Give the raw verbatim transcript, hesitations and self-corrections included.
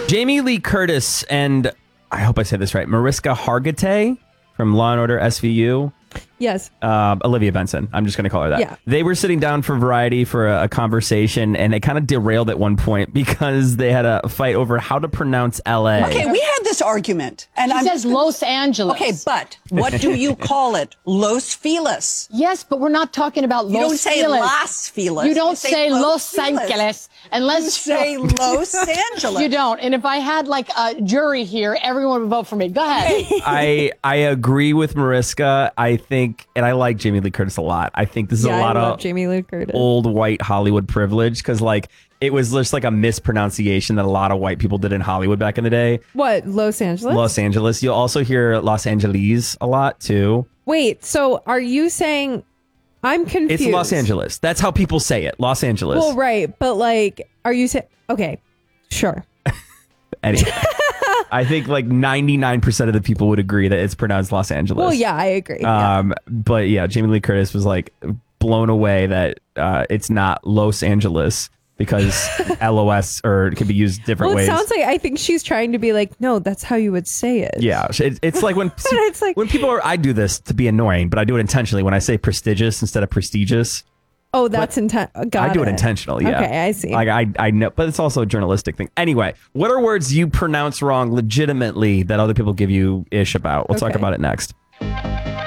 Jamie Lee Curtis and, I hope I said this right, Mariska Hargitay from Law and Order S V U. Yes. Uh, Olivia Benson. I'm just going to call her that. Yeah. They were sitting down for Variety for a, a conversation, and it kind of derailed at one point because they had a fight over how to pronounce L A. Okay, we had this argument. And He I'm says Los Angeles. Okay, but what do you call it? Los Feliz. Yes, but we're not talking about You Los don't say Feliz. Las Feliz. You don't You say say Los Los Feliz. Angeles unless You say Los Angeles. You don't. And if I had like a jury here, everyone would vote for me. Go ahead. I I agree with Mariska. I think, and I like Jamie Lee Curtis a lot. I think this is Yeah, a lot I love of Jamie Lee Curtis. old white Hollywood privilege because, like, it was just like a mispronunciation that a lot of white people did in Hollywood back in the day. What, Los Angeles? Los Angeles. You'll also hear Los Angeles a lot too. Wait, so are you saying I'm confused? It's Los Angeles. That's how people say it. Los Angeles. Well, right, but like, are you saying? Okay, sure. Anyway, I think like ninety-nine percent of the people would agree that it's pronounced Los Angeles. Well, yeah, I agree. yeah. Um, but yeah, Jamie Lee Curtis was like blown away that uh, it's not Los Angeles because L O S or it can be used different Well, it ways. sounds like I think she's trying to be like, no, that's how you would say it. Yeah, it, it's like when It's like- when people are. I do this to be annoying, but I do it intentionally. When I say prestigious instead of prestigious, Oh, that's intent. Got I do it it intentionally. Yeah. Okay, I see. Like I, I know, but it's also a journalistic thing. Anyway, what are words you pronounce wrong legitimately that other people give you ish about? We'll talk Okay. about it next.